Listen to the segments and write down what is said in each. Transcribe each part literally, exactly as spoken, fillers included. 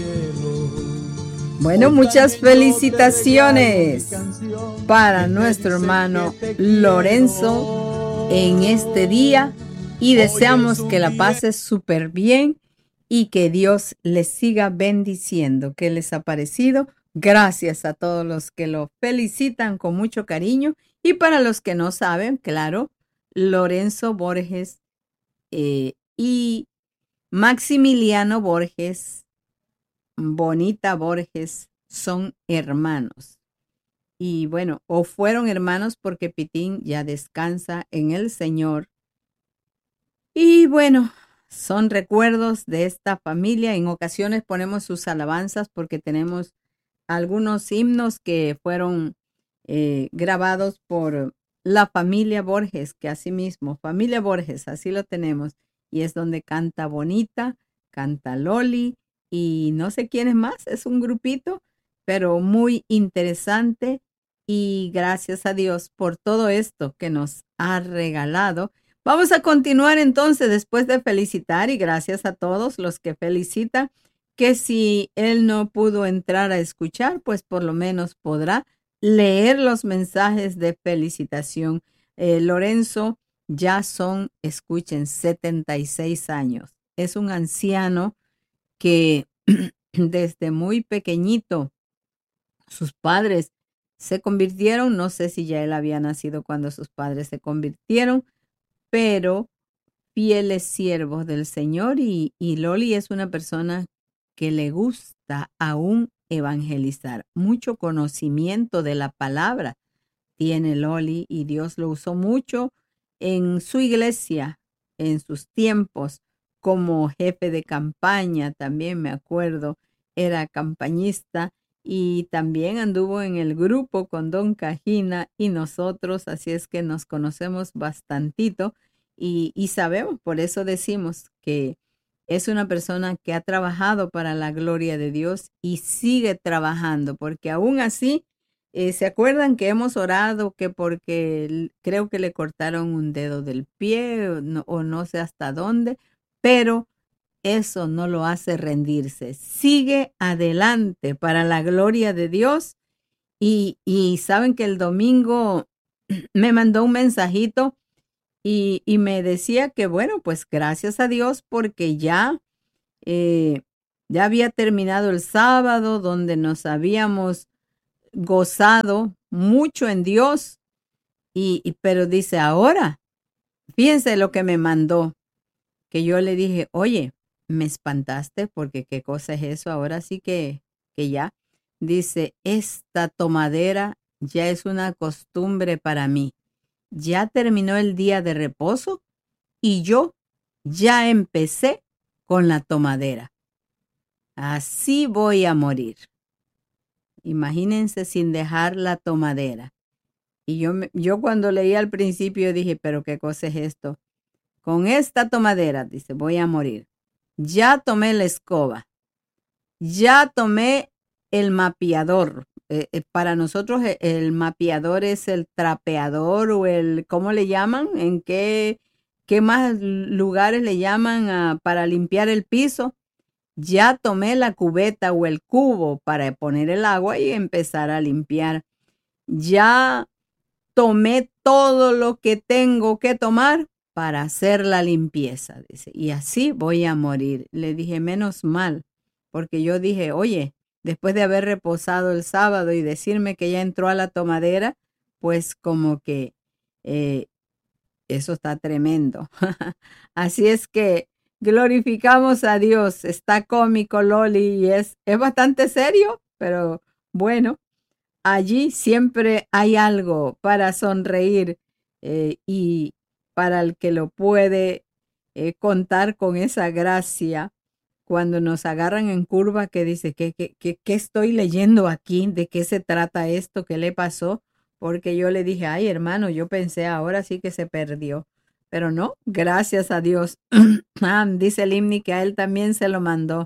Bueno, muchas felicitaciones para nuestro hermano Lorenzo en este día y deseamos que la pase súper bien y que Dios les siga bendiciendo. ¿Qué les ha parecido? Gracias a todos los que lo felicitan con mucho cariño y para los que no saben, claro, Lorenzo Borges eh, y Maximiliano Borges, Bonita Borges, son hermanos. Y bueno, o fueron hermanos porque Pitín ya descansa en el Señor. Y bueno, son recuerdos de esta familia. En ocasiones ponemos sus alabanzas porque tenemos algunos himnos que fueron eh, grabados por la familia Borges, que así mismo, familia Borges, así lo tenemos. Y es donde canta Bonita, canta Loli y no sé quién es más, es un grupito, pero muy interesante. Y gracias a Dios por todo esto que nos ha regalado. Vamos a continuar entonces después de felicitar y gracias a todos los que felicitan, que si él no pudo entrar a escuchar, pues por lo menos podrá leer los mensajes de felicitación. Eh, Lorenzo ya son, escuchen, setenta y seis años. Es un anciano que desde muy pequeñito sus padres se convirtieron, no sé si ya él había nacido cuando sus padres se convirtieron, pero fieles siervos del Señor y, y Loli es una persona que le gusta aún evangelizar. Mucho conocimiento de la palabra tiene Loli y Dios lo usó mucho en su iglesia, en sus tiempos como jefe de campaña, también me acuerdo, era campañista y también anduvo en el grupo con Don Cajina y nosotros, así es que nos conocemos bastantito. Y, y sabemos, por eso decimos que es una persona que ha trabajado para la gloria de Dios y sigue trabajando, porque aún así, eh, ¿se acuerdan que hemos orado que porque l- creo que le cortaron un dedo del pie o no, o no sé hasta dónde, pero eso no lo hace rendirse. Sigue adelante para la gloria de Dios y, y saben que el domingo me mandó un mensajito y, y me decía que, bueno, pues gracias a Dios porque ya, eh, ya había terminado el sábado donde nos habíamos gozado mucho en Dios. Y, y- pero dice, ahora, fíjense lo que me mandó, que yo le dije, oye, me espantaste porque qué cosa es eso, ahora sí que, que ya. Dice, esta tomadera ya es una costumbre para mí. Ya terminó el día de reposo y yo ya empecé con la tomadera. Así voy a morir. Imagínense sin dejar la tomadera. Y yo, me- yo cuando leí al principio dije, pero ¿qué cosa es esto? Con esta tomadera, dice, voy a morir. Ya tomé la escoba. Ya tomé el mapeador. Eh, eh, para nosotros eh, el mapeador es el trapeador o el, ¿cómo le llaman? ¿En qué, qué más lugares le llaman ah, para limpiar el piso? Ya tomé la cubeta o el cubo para poner el agua y empezar a limpiar. Ya tomé todo lo que tengo que tomar para hacer la limpieza, dice, y así voy a morir. Le dije, menos mal, porque yo dije, oye, después de haber reposado el sábado y decirme que ya entró a la tomadera, pues como que eh, eso está tremendo. Así es que glorificamos a Dios. Está cómico, Loli, y es, es bastante serio, pero bueno, allí siempre hay algo para sonreír eh, y para el que lo puede eh, contar con esa gracia cuando nos agarran en curva que dice, ¿qué, qué, qué, qué estoy leyendo aquí? ¿De qué se trata esto? ¿Qué le pasó? Porque yo le dije, ay hermano, yo pensé ahora sí que se perdió. Pero no, gracias a Dios. Ah, dice el himni que a él también se lo mandó.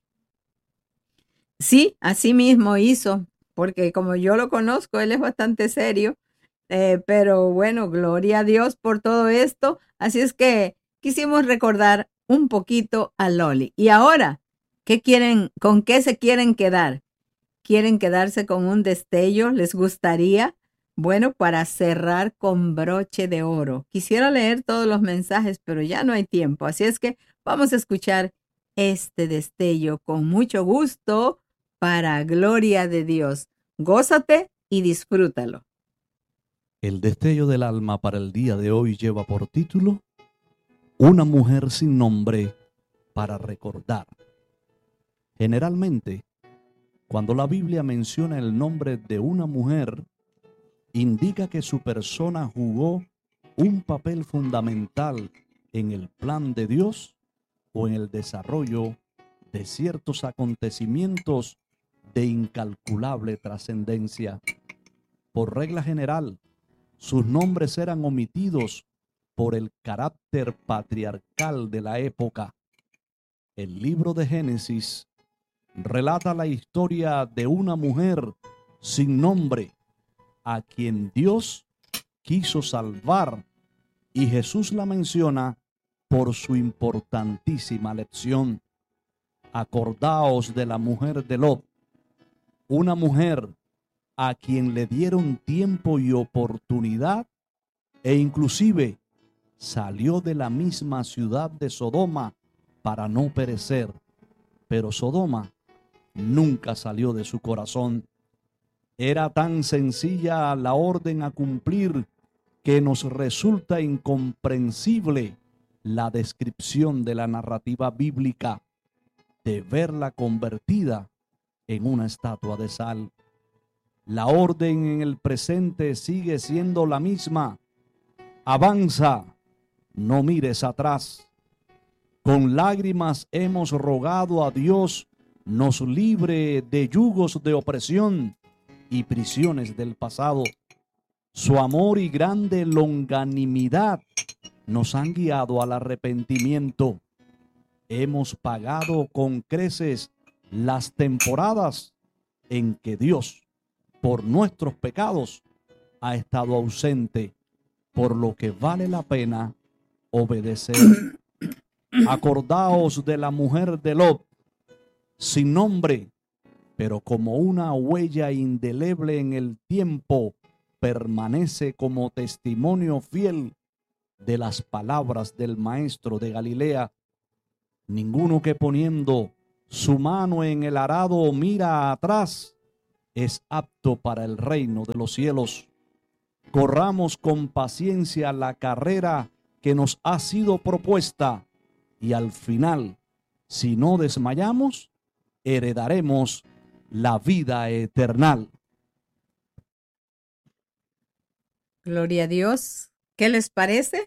Sí, así mismo hizo, porque como yo lo conozco, él es bastante serio, eh, pero bueno, gloria a Dios por todo esto. Así es que quisimos recordar un poquito a Loli. Y ahora ¿Qué quieren, con qué se quieren quedar? ¿Quieren quedarse con un destello? ¿Les gustaría? Bueno, para cerrar con broche de oro. Quisiera leer todos los mensajes, pero ya no hay tiempo. Así es que vamos a escuchar este destello con mucho gusto para gloria de Dios. Gózate y disfrútalo. El destello del alma para el día de hoy lleva por título Una mujer sin nombre para recordar. Generalmente, cuando la Biblia menciona el nombre de una mujer, indica que su persona jugó un papel fundamental en el plan de Dios o en el desarrollo de ciertos acontecimientos de incalculable trascendencia. Por regla general, sus nombres eran omitidos por el carácter patriarcal de la época. El libro de Génesis relata la historia de una mujer sin nombre a quien Dios quiso salvar, y Jesús la menciona por su importantísima lección. Acordaos de la mujer de Lot, una mujer a quien le dieron tiempo y oportunidad, e inclusive salió de la misma ciudad de Sodoma para no perecer, pero Sodoma nunca salió de su corazón. Era tan sencilla la orden a cumplir que nos resulta incomprensible la descripción de la narrativa bíblica de verla convertida en una estatua de sal. La orden en el presente sigue siendo la misma. Avanza, no mires atrás. Con lágrimas hemos rogado a Dios nos libre de yugos de opresión y prisiones del pasado. Su amor y grande longanimidad nos han guiado al arrepentimiento. Hemos pagado con creces las temporadas en que Dios, por nuestros pecados, ha estado ausente, por lo que vale la pena obedecer. Acordaos de la mujer de Lot, sin nombre, pero como una huella indeleble en el tiempo, permanece como testimonio fiel de las palabras del maestro de Galilea. Ninguno que poniendo su mano en el arado mira atrás es apto para el reino de los cielos. Corramos con paciencia la carrera que nos ha sido propuesta, y al final, si no desmayamos, heredaremos la vida eterna. Gloria a Dios. ¿Qué les parece?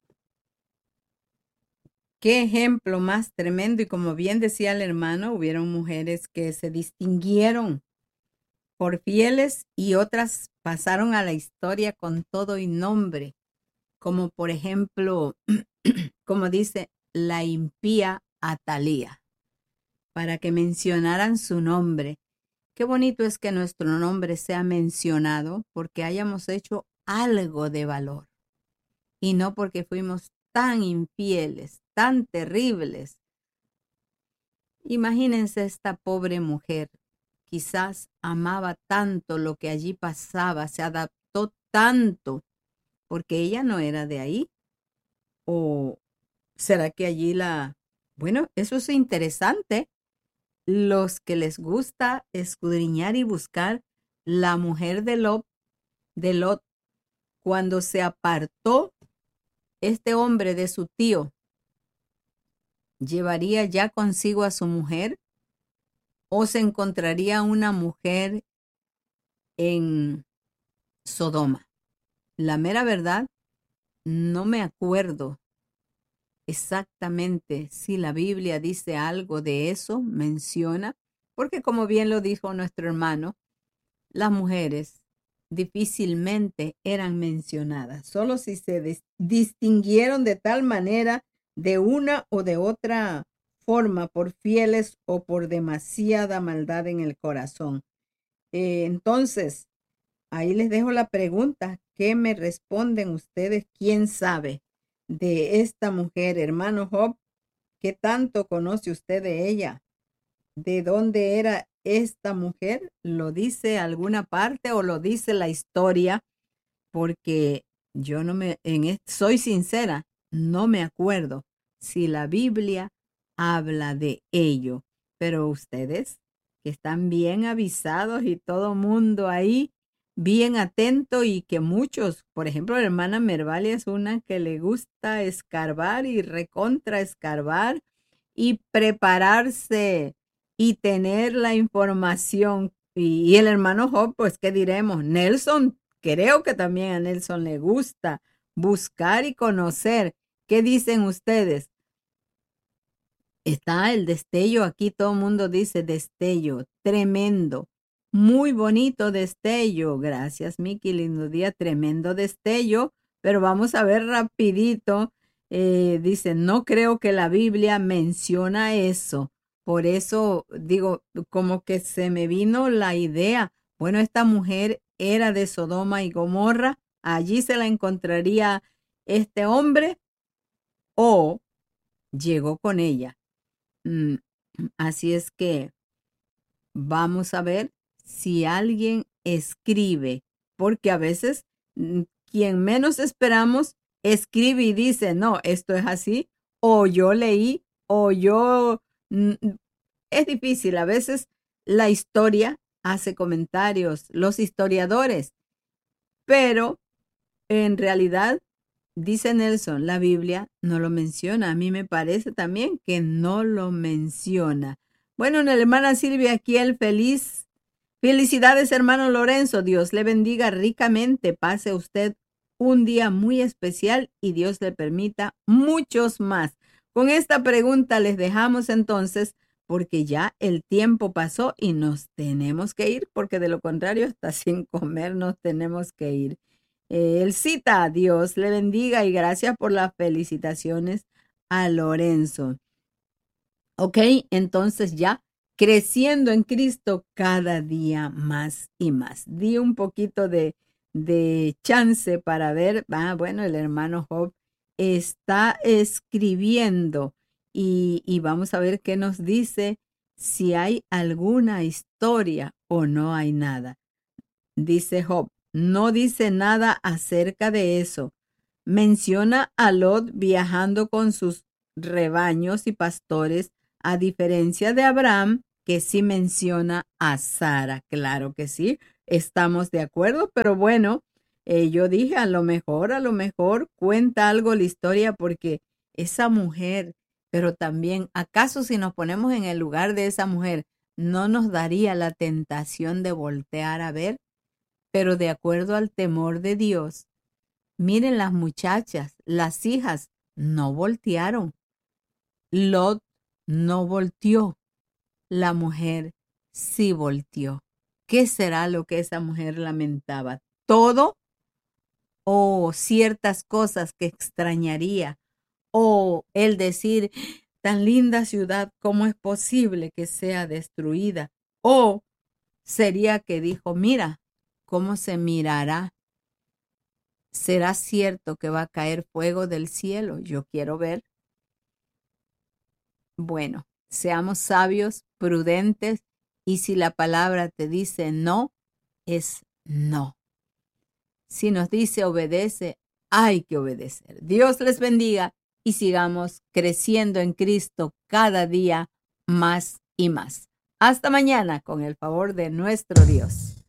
Qué ejemplo más tremendo. Y como bien decía el hermano, hubieron mujeres que se distinguieron por fieles y otras pasaron a la historia con todo y nombre. Como por ejemplo, como dice la impía Atalía, para que mencionaran su nombre. Qué bonito es que nuestro nombre sea mencionado porque hayamos hecho algo de valor y no porque fuimos tan infieles, tan terribles. Imagínense esta pobre mujer, quizás amaba tanto lo que allí pasaba, se adaptó tanto porque ella no era de ahí. ¿O será que allí la... Bueno, eso es interesante. Los que les gusta escudriñar y buscar la mujer de Lot, de Lot, cuando se apartó este hombre de su tío, ¿llevaría ya consigo a su mujer? ¿O se encontraría una mujer en Sodoma? La mera verdad, no me acuerdo exactamente si la Biblia dice algo de eso, menciona, porque como bien lo dijo nuestro hermano, las mujeres difícilmente eran mencionadas, solo si se dis- distinguieron de tal manera de una o de otra forma por fieles o por demasiada maldad en el corazón. Eh, entonces, ahí les dejo la pregunta. ¿Qué me responden ustedes? ¿Quién sabe de esta mujer, hermano Job? ¿Qué tanto conoce usted de ella? de dónde era esta mujer? ¿Lo dice alguna parte o lo dice la historia? Porque yo no me, en est- soy sincera, no me acuerdo si la Biblia habla de ello. Pero ustedes, que están bien avisados y todo mundo ahí, bien atento y que muchos, por ejemplo, la hermana Mervalia es una que le gusta escarbar y recontra escarbar y prepararse y tener la información. Y, y el hermano Job, pues, ¿qué diremos? Nelson, creo que también a Nelson le gusta buscar y conocer. ¿Qué dicen ustedes? Está el destello, aquí todo el mundo dice destello, tremendo, muy bonito destello. Gracias, Miki, lindo día, tremendo destello. Pero vamos a ver rapidito. Eh, dice, no creo que la Biblia menciona eso. Por eso digo, como que se me vino la idea. Bueno, esta mujer era de Sodoma y Gomorra. Allí se la encontraría este hombre o llegó con ella. Mm, Así es que vamos a ver si alguien escribe, porque a veces mm, quien menos esperamos escribe y dice, no, esto es así, o yo leí, o yo... mm, Es difícil, a veces la historia hace comentarios, los historiadores, pero en realidad, dice Nelson, la Biblia no lo menciona. A mí me parece también que no lo menciona. Bueno, la hermana Silvia aquí el feliz. Felicidades, hermano Lorenzo. Dios le bendiga ricamente. Pase usted un día muy especial y Dios le permita muchos más. Con esta pregunta les dejamos entonces, porque ya el tiempo pasó y nos tenemos que ir, porque de lo contrario, hasta sin comer nos tenemos que ir. Eh, él cita, Dios le bendiga y gracias por las felicitaciones a Lorenzo. Ok, entonces ya creciendo en Cristo cada día más y más. Di un poquito de, de chance para ver, ah, bueno, el hermano Job está escribiendo y, y vamos a ver qué nos dice, si hay alguna historia o no hay nada. Dice Job, no dice nada acerca de eso. Menciona a Lot viajando con sus rebaños y pastores, a diferencia de Abraham, que sí menciona a Sara. Claro que sí, estamos de acuerdo, pero bueno, eh, yo dije, a lo mejor, a lo mejor cuenta algo la historia porque esa mujer, pero también, ¿acaso si nos ponemos en el lugar de esa mujer, no nos daría la tentación de voltear a ver? Pero de acuerdo al temor de Dios, miren las muchachas, las hijas, no voltearon. Lot no volteó. La mujer sí volteó. ¿Qué será lo que esa mujer lamentaba? ¿Todo o ciertas cosas que extrañaría? O el decir, tan linda ciudad, ¿cómo es posible que sea destruida? O sería que dijo, mira, ¿cómo se mirará? ¿Será cierto que va a caer fuego del cielo? Yo quiero ver. Bueno, seamos sabios, prudentes, y si la palabra te dice no, es no. Si nos dice obedece, hay que obedecer. Dios les bendiga y sigamos creciendo en Cristo cada día más y más. Hasta mañana con el favor de nuestro Dios.